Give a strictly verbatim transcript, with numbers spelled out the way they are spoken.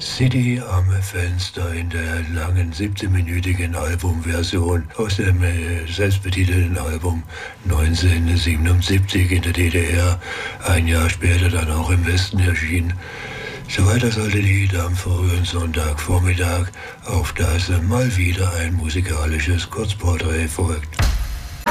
City am Fenster in der langen siebzehnminütigen Albumversion aus dem äh, selbstbetitelten Album neunzehnhundertsiebenundsiebzig in der D D R, ein Jahr später dann auch im Westen erschienen. Soweit das alte Lied am frühen Sonntagvormittag, auf das mal wieder ein musikalisches Kurzporträt folgt.